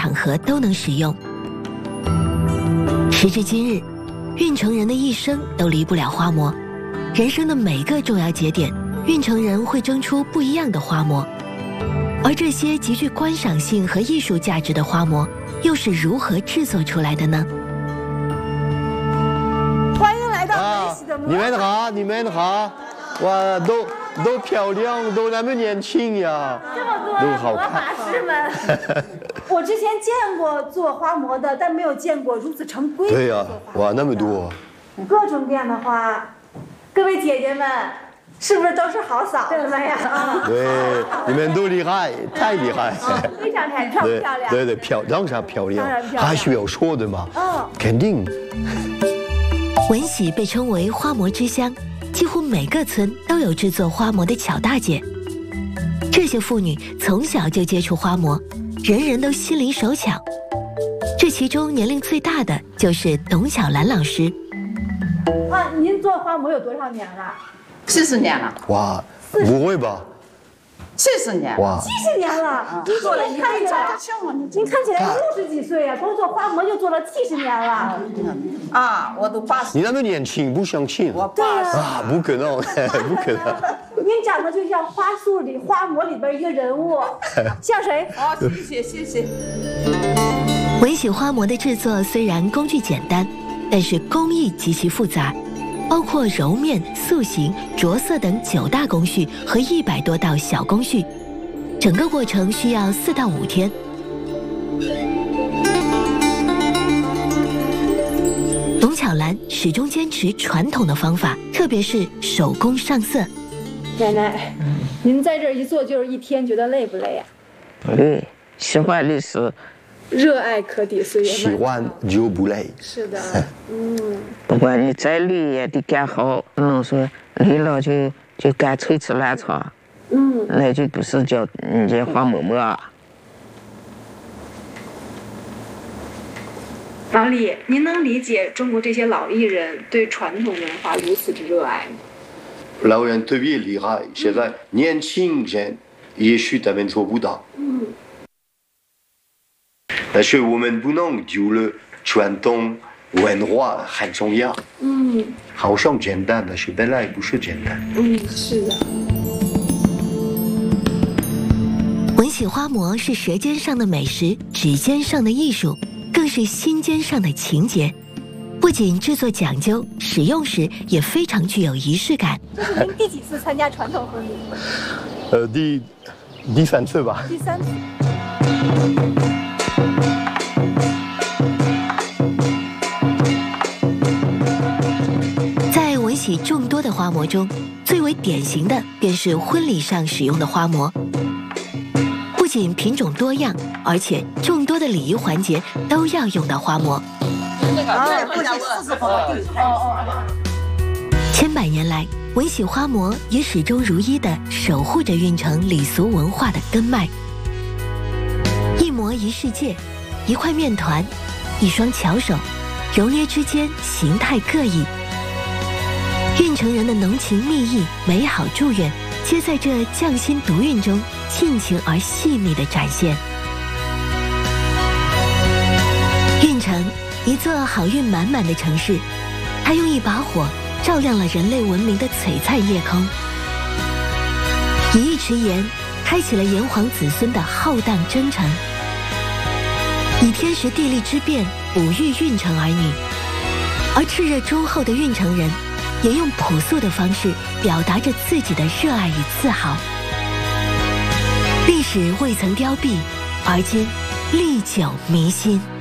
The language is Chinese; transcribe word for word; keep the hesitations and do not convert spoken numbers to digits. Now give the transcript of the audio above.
场合都能使用。时至今日，运城人的一生都离不了花模，人生的每个重要节点，运城人会蒸出不一样的花模。而这些极具观赏性和艺术价值的花模，又是如何制作出来的呢？ 欢迎来到文喜的魔法。 你们好，你们好，哇，都都漂亮，都那么年轻呀， 这么多都好看。 魔法师们，我之前见过做花模的，但没有见过如此成规的。 对呀，哇，那么多， 各种各样的花，各位姐姐们。是不是都是好嫂子们呀？啊， 对，你们都厉害，太厉害， 非常太漂亮， 对对，漂当然漂亮， 当然漂亮， 还需要说的嘛，嗯，肯定。 文喜被称为花模之乡，几乎每个村都有制作花模的巧大姐。这些妇女从小就接触花模，人人都心灵手巧。这其中年龄最大的就是董巧兰老师。 啊，您做花模有多少年了？ 七十年了。 哇，不会吧？ 七十年。 哇， 七十年了！您做了一辈子，您看起来六十几岁呀，光做花模就做了七十年了。 啊，我都八十。 你那么年轻，不相信？ 我八十啊，不可能，不可能。 您长得就像花束里、花模里边一个人物，像谁？ 好，谢谢谢谢。 文喜花模的制作虽然工具简单，但是工艺极其复杂。包括揉面、塑形、着色等九大工序和一百多道小工序，整个过程需要四到五天。董巧兰始终坚持传统的方法，特别是手工上色。 奶奶，您在这儿一坐就是一天，觉得累不累呀？ 不累，喜欢历史。 热爱可抵岁月漫。 喜欢就不累。 是的，嗯。 不管你再累也得干好，不能说累了就就干脆吃烂草。嗯。那就不是叫人家花嬷嬷啊。 老李，您能理解中国这些老艺人对传统文化如此之热爱吗？ 老人特别厉害，现在年轻人也许他们做不到。嗯。但是我们不能丢了传统文化很重要。嗯，好像简单，但是本来不是简单。 嗯，是的。 文喜花模是舌尖上的美食，指尖上的艺术，更是心尖上的情节。不仅制作讲究，使用时也非常具有仪式感。 这是您第几次参加传统婚礼？ 呃，第第三次吧。 第三次。 在文喜众多的花模中，最为典型的便是婚礼上使用的花模。不仅品种多样，而且众多的礼仪环节都要用到花模。千百年来，文喜花模也始终如一地守护着运城礼俗文化的根脉。一模一世界，一块面团，一双巧手，揉捏之间形态各异。运城人的浓情蜜意、美好祝愿，皆在这匠心独运中尽情而细密地展现。运城，一座好运满满的城市，它用一把火照亮了人类文明的璀璨夜空，以一池盐开启了炎黄子孙的浩荡征程，以天时地利之变哺育运城儿女，而炽热忠厚的运城人也用朴素的方式表达着自己的热爱与自豪。历史未曾凋敝，而今历久弥新。